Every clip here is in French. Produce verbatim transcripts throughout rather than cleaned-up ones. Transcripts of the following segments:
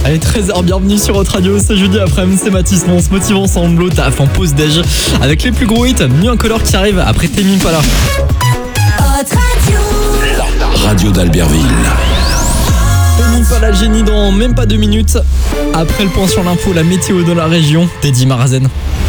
Allez, treize heures, bienvenue sur votre radio, c'est jeudi après-midi, c'est Mathis, on se motive ensemble au taf en pause déj avec les plus gros hits, New Color qui arrive après Tame Impala. La radio d'Albertville. Tame Impala, génie dans même pas deux minutes. Après le point sur l'info, la météo de la région, Teddy Marazen.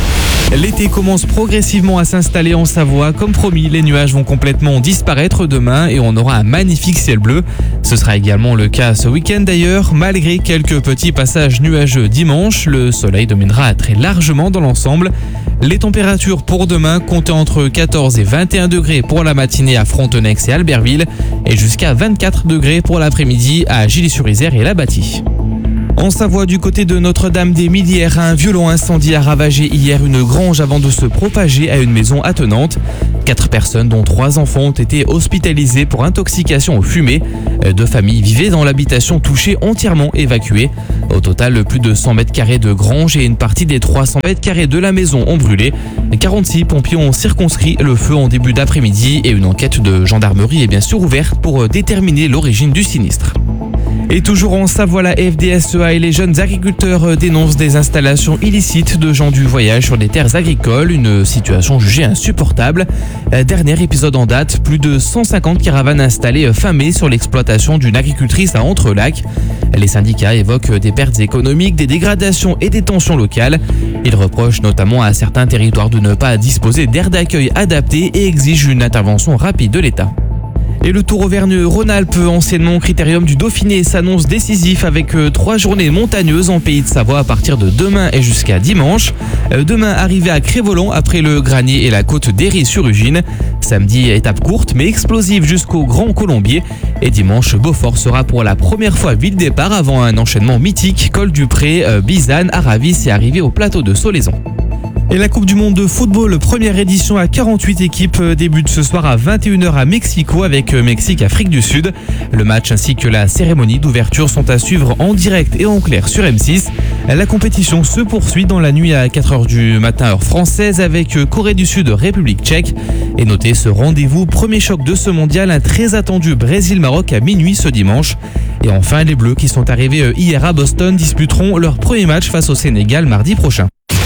L'été commence progressivement à s'installer en Savoie. Comme promis, les nuages vont complètement disparaître demain et on aura un magnifique ciel bleu. Ce sera également le cas ce week-end d'ailleurs. Malgré quelques petits passages nuageux dimanche, le soleil dominera très largement dans l'ensemble. Les températures pour demain comptent entre quatorze et vingt et un degrés pour la matinée à Frontenex et Albertville et jusqu'à vingt-quatre degrés pour l'après-midi à Gilly-sur-Isère et La Bâtie. En Savoie, du côté de Notre-Dame-des-Millières, un violent incendie a ravagé hier une grange avant de se propager à une maison attenante. Quatre personnes, dont trois enfants, ont été hospitalisées pour intoxication aux fumées. Deux familles vivaient dans l'habitation touchée, entièrement évacuées. Au total, plus de cent mètres carrés de grange et une partie des trois cents mètres carrés de la maison ont brûlé. quarante-six pompiers ont circonscrit le feu en début d'après-midi et une enquête de gendarmerie est bien sûr ouverte pour déterminer l'origine du sinistre. Et toujours en Savoie, la F D S E A et les jeunes agriculteurs dénoncent des installations illicites de gens du voyage sur des terres agricoles, une situation jugée insupportable. Dernier épisode en date, plus de cent cinquante caravanes installées fin mai sur l'exploitation d'une agricultrice à Entrelacs. Les syndicats évoquent des pertes économiques, des dégradations et des tensions locales. Ils reprochent notamment à certains territoires de ne pas disposer d'aires d'accueil adaptées et exigent une intervention rapide de l'État. Et le Tour Auvergne-Rhône-Alpes, anciennement Critérium du Dauphiné, s'annonce décisif avec trois journées montagneuses en Pays de Savoie à partir de demain et jusqu'à dimanche. Demain, arrivée à Crévolan après le Granier et la côte d'Héry-sur-Ugine. Samedi, étape courte mais explosive jusqu'au Grand Colombier. Et dimanche, Beaufort sera pour la première fois ville départ avant un enchaînement mythique. Col du Pré, Bizane, Aravis et arrivée au plateau de Solaison. Et la Coupe du Monde de football, première édition à quarante-huit équipes, débute ce soir à vingt et une heures à Mexico avec Mexique-Afrique du Sud. Le match ainsi que la cérémonie d'ouverture sont à suivre en direct et en clair sur M six. La compétition se poursuit dans la nuit à quatre heures du matin heure française avec Corée du Sud, République tchèque. Et notez ce rendez-vous, premier choc de ce mondial, un très attendu Brésil-Maroc à minuit ce dimanche. Et enfin, les Bleus qui sont arrivés hier à Boston disputeront leur premier match face au Sénégal mardi prochain.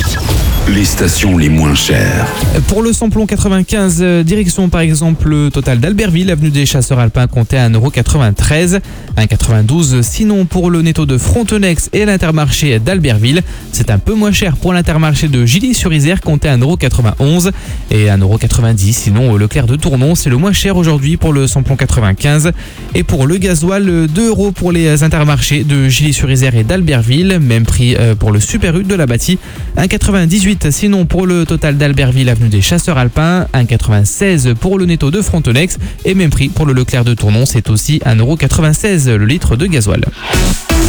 Les stations les moins chères. Pour le samplon quatre-vingt-quinze, direction par exemple le Total d'Albertville, avenue des Chasseurs Alpins comptait à un euro quatre-vingt-treize, un euro quatre-vingt-douze. Sinon pour le Netto de Frontenex et l'Intermarché d'Albertville, c'est un peu moins cher pour l'Intermarché de Gilly-sur-Isère comptait à un euro quatre-vingt-onze et un euro quatre-vingt-dix. Sinon au Leclerc de Tournon, c'est le moins cher aujourd'hui pour le samplon quatre-vingt-quinze. Et pour le gasoil, deux euros pour les Intermarchés de Gilly-sur-Isère et d'Albertville, même prix pour le Super U de la Bâtie, un euro quatre-vingt-dix-huit. Sinon pour le Total d'Albertville, avenue des Chasseurs Alpins, un euro quatre-vingt-seize pour le Netto de Frontenex et même prix pour le Leclerc de Tournon, c'est aussi un euro quatre-vingt-seize le litre de gasoil.